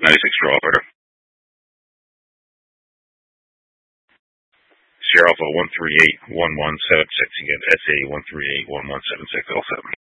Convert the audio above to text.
96 for operator. Sierra Alpha 1381176 again, SA 1381176 also.